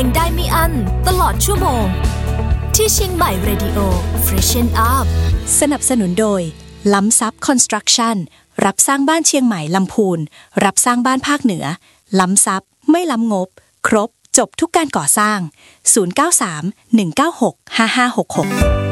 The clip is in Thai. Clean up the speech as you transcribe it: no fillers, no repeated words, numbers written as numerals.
งได้ไม่อั้นตลอดชั่วโมงที่เชียงใหม่ Radio Freshen Up สนับสนุนโดยล้ำซับคอนสตรักชั่นรับสร้างบ้านเชียงใหม่ลำพูนรับสร้างบ้านภาคเหนือล้ำซับไม่ล้ำงบครบจบทุกการก่อสร้าง093 196 5566